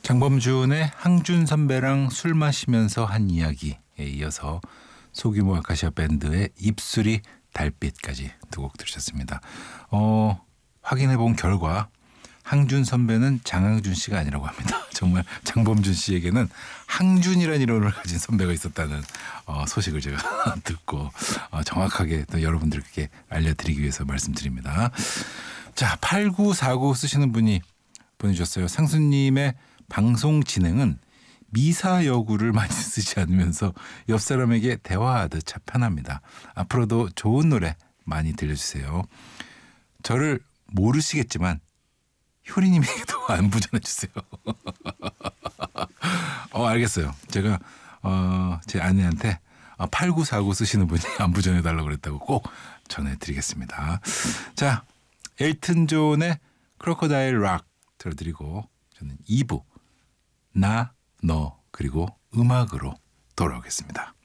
장범준의 항준 선배랑 술 마시면서 한 이야기에 이어서 소규모 아카시아 밴드의 입술이 달빛까지 두 곡 들으셨습니다. 확인해본 결과 항준 선배는 장항준 씨가 아니라고 합니다. 정말 장범준 씨에게는 항준이라는 이름을 가진 선배가 있었다는 소식을 제가 듣고 정확하게 또 여러분들께 알려드리기 위해서 말씀드립니다. 자, 8949 쓰시는 분이 보내주셨어요. 상수님의 방송 진행은 미사여구를 많이 쓰지 않으면서 옆 사람에게 대화하듯 참 편합니다. 앞으로도 좋은 노래 많이 들려주세요. 저를 모르시겠지만 효리님에게도 안부 전해주세요. 알겠어요. 제가 제 아내한테 8949 쓰시는 분이 안부 전해달라고 그랬다고 꼭 전해드리겠습니다. 자, 엘튼 존의 크로커다일 락 들어드리고 저는 2부 나, 너 그리고 음악으로 돌아오겠습니다.